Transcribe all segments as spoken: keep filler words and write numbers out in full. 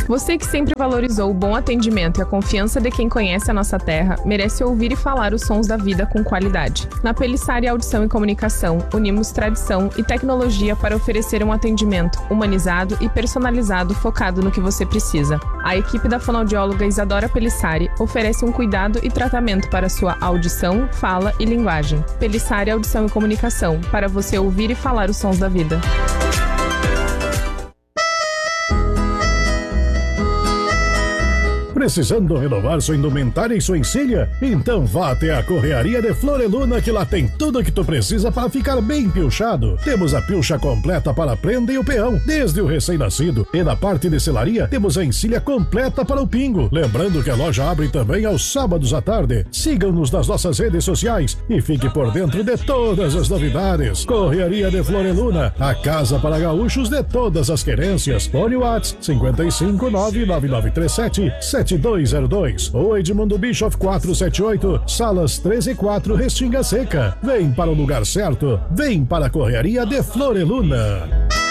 Você que sempre valorizou o bom atendimento e a confiança de quem conhece a nossa terra, merece ouvir e falar os sons da vida com qualidade. Na Pelissari Audição e Comunicação, unimos tradição e tecnologia para oferecer um atendimento humanizado e personalizado focado no que você precisa. A equipe da fonoaudióloga Isadora Pelissari oferece um cuidado e tratamento para sua audição, fala e linguagem. Pelissari Audição e Comunicação, para você ouvir e falar os sons da vida. Precisando renovar sua indumentária e sua encilha? Então vá até a Correaria de Floreluna, que lá tem tudo o que tu precisa para ficar bem pilchado. Temos a pilcha completa para a prenda e o peão, desde o recém-nascido. E na parte de selaria, temos a encilha completa para o pingo. Lembrando que a loja abre também aos sábados à tarde. Sigam-nos nas nossas redes sociais e fique por dentro de todas as novidades. Correaria de Floreluna, a casa para gaúchos de todas as querências. Fone WhatsApp cinco cinco nove nove nove três sete sete dois zero dois ou Edmundo Bischoff quatrocentos e setenta e oito, Salas treze e quatro, Restinga Seca. Vem para o lugar certo, vem para a Correaria de Floreluna.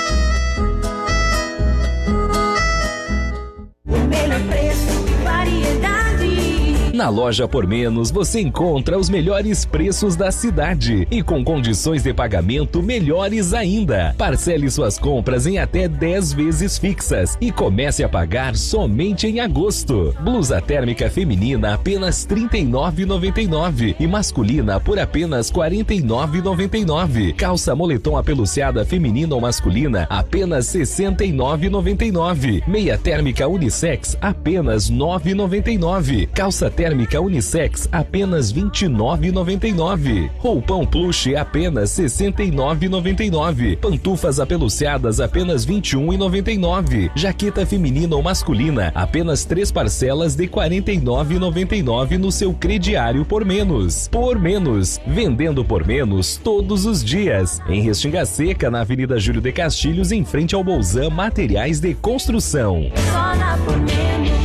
O melhor preço, variedade. Na Loja Por Menos você encontra os melhores preços da cidade e com condições de pagamento melhores ainda. Parcele suas compras em até dez vezes fixas e comece a pagar somente em agosto. Blusa térmica feminina apenas trinta e nove reais e noventa e nove centavos e masculina por apenas quarenta e nove reais e noventa e nove centavos. Calça moletom apeluciada feminina ou masculina apenas sessenta e nove reais e noventa e nove centavos. Meia térmica unissex apenas nove reais e noventa e nove centavos. Calça térmica Térmica unissex apenas vinte e nove reais e noventa e nove centavos. Roupão plush apenas sessenta e nove reais e noventa e nove centavos. Pantufas apeluciadas apenas vinte e um reais e noventa e nove centavos. Jaqueta feminina ou masculina apenas três parcelas de quarenta e nove reais e noventa e nove centavos no seu crediário Por Menos. Por Menos, vendendo por menos todos os dias. Em Restinga Seca, na Avenida Júlio de Castilhos, em frente ao Bolzan Materiais de Construção. Só na Por Menos.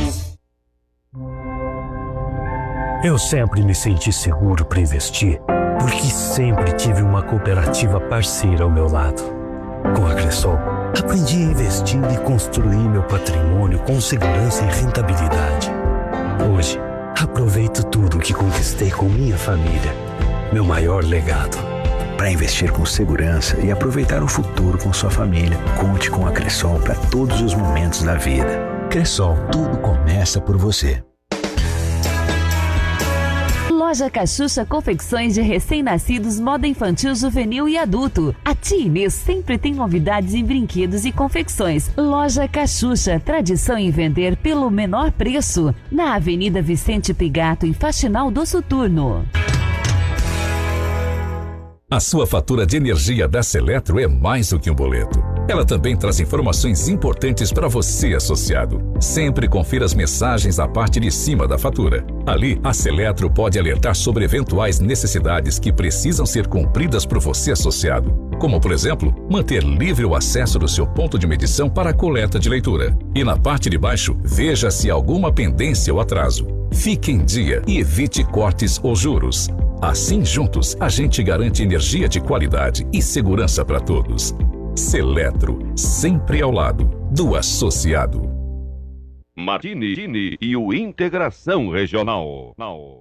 Eu sempre me senti seguro para investir, porque sempre tive uma cooperativa parceira ao meu lado. Com a Cressol, aprendi a investir e construir meu patrimônio com segurança e rentabilidade. Hoje, aproveito tudo que conquistei com minha família, meu maior legado. Para investir com segurança e aproveitar o futuro com sua família, conte com a Cressol para todos os momentos da vida. Cressol, tudo começa por você. Loja Cachucha Confecções de Recém-Nascidos, Moda Infantil, Juvenil e Adulto. A tia Inês sempre tem novidades em brinquedos e confecções. Loja Cachucha, tradição em vender pelo menor preço. Na Avenida Vicente Pigato, em Faxinal do Soturno. A sua fatura de energia da Seletro é mais do que um boleto. Ela também traz informações importantes para você, associado. Sempre confira as mensagens na parte de cima da fatura. Ali, a Seletro pode alertar sobre eventuais necessidades que precisam ser cumpridas por você, associado. Como, por exemplo, manter livre o acesso do seu ponto de medição para a coleta de leitura. E na parte de baixo, veja se há alguma pendência ou atraso. Fique em dia e evite cortes ou juros. Assim, juntos, a gente garante energia de qualidade e segurança para todos. Seletro, sempre ao lado do associado. Martini e o Integração Regional.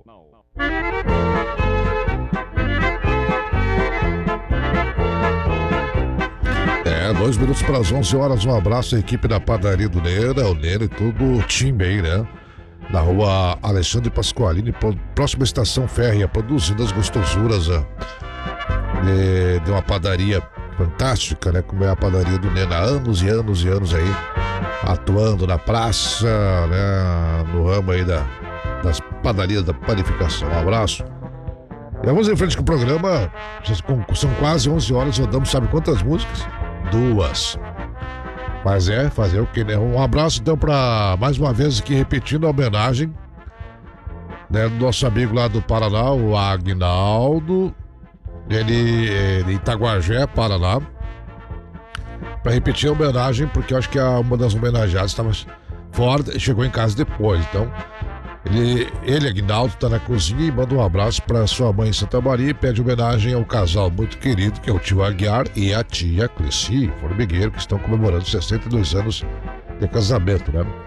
É, dois minutos para as onze horas. Um abraço à equipe da Padaria do Neira, o Neira e todo o time aí, né? Na rua Alexandre Pasqualini, próxima estação férrea, produzindo as gostosuras ó, de, de uma padaria fantástica, né? Como é a Padaria do Nena, há anos e anos e anos aí, atuando na praça, né? No ramo aí da, das padarias da panificação. Um abraço. E vamos em frente com o programa. São quase onze horas, rodamos, sabe quantas músicas? Duas. Mas é, fazer o que, né? Um abraço então para, mais uma vez aqui repetindo a homenagem, né, do nosso amigo lá do Paraná, o Agnaldo, ele, ele Itaguajé, Paraná, para repetir a homenagem, porque eu acho que a, uma das homenageadas estava fora e chegou em casa depois. Então, ele, ele Agnaldo, está na cozinha e manda um abraço para sua mãe em Santa Maria e pede homenagem ao casal muito querido, que é o tio Aguiar e a tia Cleci Formigueiro, que estão comemorando sessenta e dois anos de casamento, né?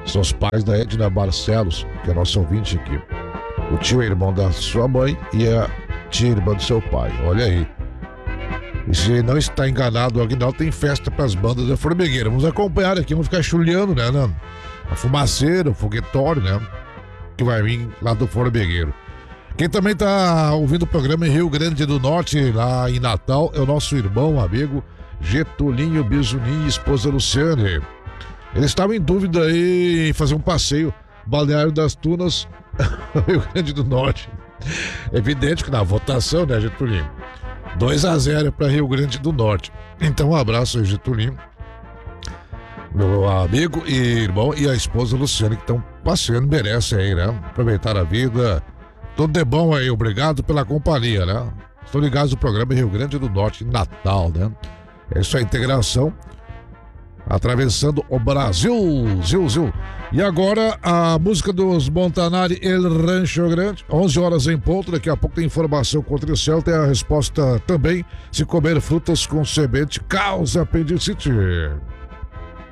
São os pais da Edna Barcelos, que é nosso ouvinte aqui. O tio é irmão da sua mãe e a tia irmã do seu pai. Olha aí. E se não está enganado, o Aguinaldo tem festa para as bandas da Formigueira. Vamos acompanhar aqui, vamos ficar chuleando, né, né? A fumaceira, o foguetório, né? Que vai vir lá do Formigueiro. Quem também está ouvindo o programa em Rio Grande do Norte, lá em Natal, é o nosso irmão, amigo Getulinho Bizunin e esposa Luciane. Eles estavam em dúvida aí em fazer um passeio, Balneário das Tunas, Rio Grande do Norte. Evidente que na votação, né, Getulinho? dois a zero para Rio Grande do Norte. Então um abraço aí, Getulinho, meu amigo e irmão, e a esposa Luciane, que estão passeando, merecem aí, né? Aproveitar a vida. Tudo de bom aí, obrigado pela companhia, né? Estão ligados no programa Rio Grande do Norte, Natal, né? É isso aí, integração. Atravessando o Brasil, Zil, Zil. E agora a música dos Montanari, El Rancho Grande, onze horas em ponto. Daqui a pouco tem informação contra o céu. Tem a resposta também: se comer frutas com semente causa apendicite.